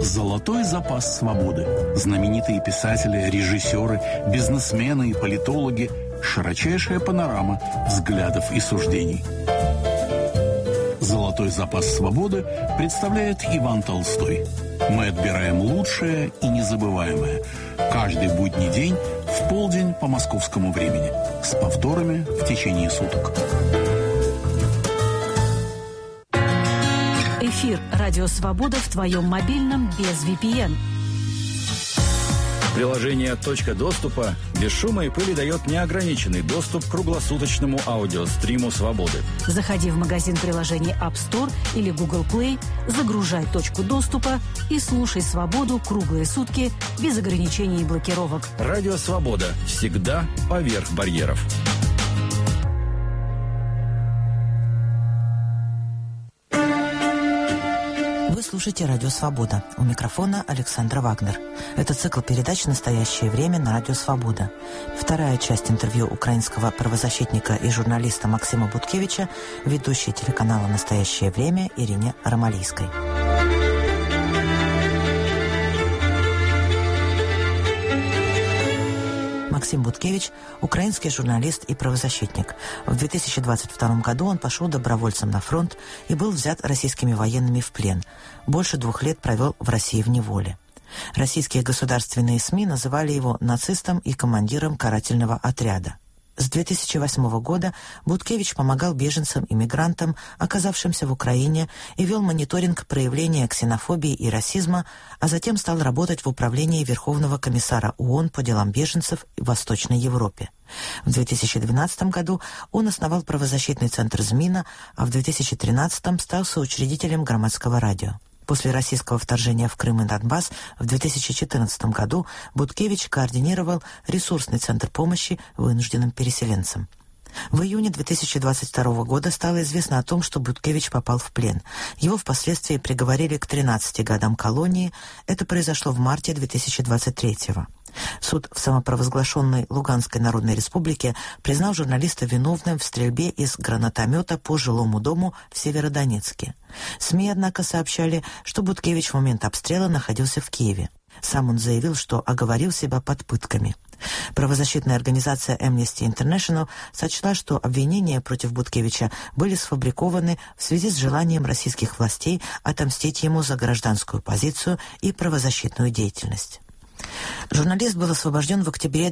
Золотой запас свободы. Знаменитые писатели, режиссеры, бизнесмены и политологи. Широчайшая панорама взглядов и суждений. Золотой запас свободы представляет Иван Толстой. Мы отбираем лучшее и незабываемое. Каждый будний день в полдень по московскому времени. С повторами в течение суток. Эфир «Радио Свобода» в твоем мобильном без VPN. Приложение «Точка доступа» без шума и пыли дает неограниченный доступ к круглосуточному аудиостриму «Свободы». Заходи в магазин приложений App Store или Google Play, загружай «Точку доступа» и слушай «Свободу» круглые сутки без ограничений и блокировок. Радио «Свобода» всегда поверх барьеров. Вы слушаете «Радио Свобода». У микрофона Александра Вагнер. Это цикл передач «Настоящее время» на «Радио Свобода». Вторая часть интервью украинского правозащитника и журналиста Максима Буткевича, ведущей телеканала «Настоящее время» Ирине Ромалийской. Максим Буткевич – украинский журналист и правозащитник. В 2022 году он пошел добровольцем на фронт и был взят российскими военными в плен. Больше 2 лет провел в России в неволе. Российские государственные СМИ называли его нацистом и командиром карательного отряда. С 2008 года Буткевич помогал беженцам-иммигрантам, оказавшимся в Украине, и вел мониторинг проявления ксенофобии и расизма, а затем стал работать в управлении Верховного комиссара ООН по делам беженцев в Восточной Европе. В 2012 году он основал правозащитный центр «Змина», а в 2013 стал соучредителем Громадского радио. После российского вторжения в Крым и Донбасс в 2014 году Буткевич координировал ресурсный центр помощи вынужденным переселенцам. В июне 2022 года стало известно о том, что Буткевич попал в плен. Его впоследствии приговорили к 13 годам колонии. Это произошло в марте 2023 года. Суд в самопровозглашенной Луганской Народной Республике признал журналиста виновным в стрельбе из гранатомета по жилому дому в Северодонецке. СМИ, однако, сообщали, что Буткевич в момент обстрела находился в Киеве. Сам он заявил, что оговорил себя под пытками. Правозащитная организация Amnesty International сочла, что обвинения против Буткевича были сфабрикованы в связи с желанием российских властей отомстить ему за гражданскую позицию и правозащитную деятельность. Журналист был освобожден в октябре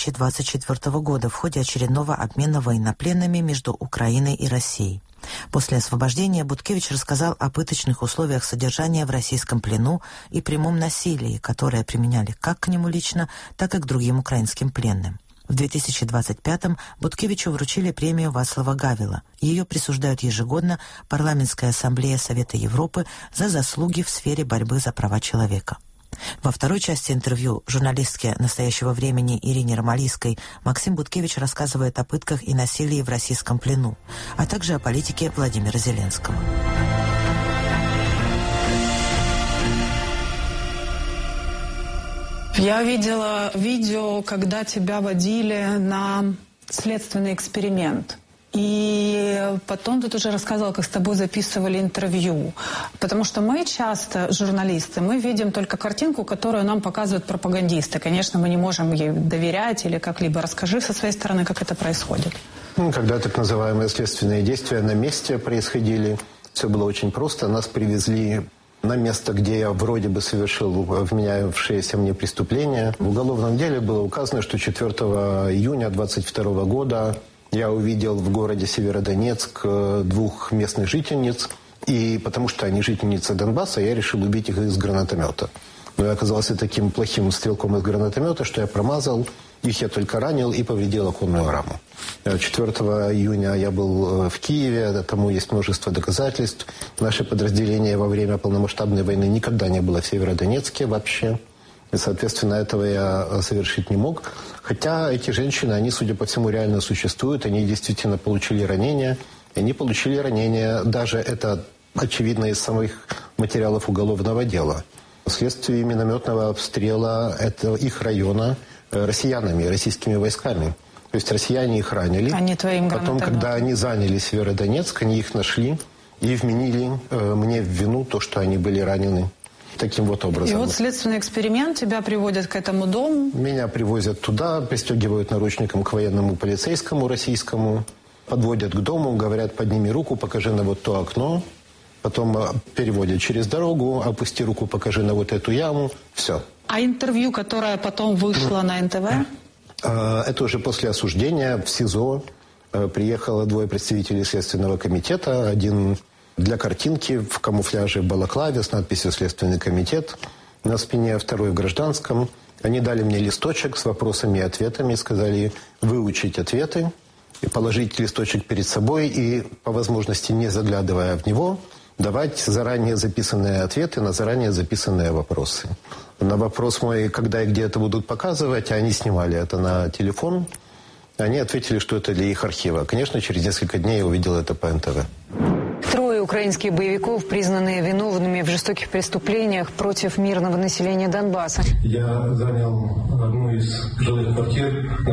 2024 года в ходе очередного обмена военнопленными между Украиной и Россией. После освобождения Буткевич рассказал о пыточных условиях содержания в российском плену и прямом насилии, которое применяли как к нему лично, так и к другим украинским пленным. В 2025-м Буткевичу вручили премию Вацлава Гавела. Ее присуждают ежегодно Парламентская ассамблея Совета Европы за заслуги в сфере борьбы за права человека. Во второй части интервью журналистке «Настоящего времени» Ирине Ромалийской Максим Буткевич рассказывает о пытках и насилии в российском плену, а также о политике Владимира Зеленского. Я видела видео, когда тебя водили на следственный эксперимент. И потом ты тоже рассказывал, как с тобой записывали интервью. Потому что мы часто, журналисты, мы видим только картинку, которую нам показывают пропагандисты. Конечно, мы не можем ей доверять или как-либо. Расскажи со своей стороны, как это происходит. Когда так называемые следственные действия на месте происходили, все было очень просто. Нас привезли на место, где я вроде бы совершил вменяющееся мне преступление. В уголовном деле было указано, что 4 июня 2022 года я увидел в городе Северодонецк 2 местных жительниц, и потому что они жительницы Донбасса, я решил убить их из гранатомета. Но я оказался таким плохим стрелком из гранатомета, что я промазал, их я только ранил и повредил оконную раму. 4 июня я был в Киеве, тому есть множество доказательств. Наше подразделение во время полномасштабной войны никогда не было в Северодонецке вообще. И, соответственно, этого я совершить не мог. Хотя эти женщины, они, судя по всему, реально существуют. Они действительно получили ранения. И они получили ранения, даже это очевидно из самих материалов уголовного дела. Вследствие минометного обстрела их района россиянами, российскими войсками. То есть россияне их ранили. Они твоим гранатометом. Потом, когда они заняли Северодонецк, они их нашли и вменили мне в вину то, что они были ранены. Таким вот образом. И вот следственный эксперимент, тебя приводят к этому дому. Меня привозят туда, пристегивают наручником к военному полицейскому российскому, подводят к дому, говорят, подними руку, покажи на вот то окно. Потом переводят через дорогу, опусти руку, покажи на вот эту яму. Все. А интервью, которое потом вышло на НТВ? Это уже после осуждения в СИЗО. Приехало 2 представителей Следственного комитета. Один для картинки в камуфляже в балаклаве с надписью «Следственный комитет» на спине, второй в гражданском. Они дали мне листочек с вопросами и ответами, сказали выучить ответы, и положить листочек перед собой и, по возможности, не заглядывая в него, давать заранее записанные ответы на заранее записанные вопросы. На вопрос мой, когда и где это будут показывать, они снимали это на телефон, они ответили, что это для их архива. Конечно, через несколько дней я увидел это по НТВ. 3 украинских боевиков, признанные виновными в жестоких преступлениях против мирного населения Донбасса. Я занял одну из жилых квартир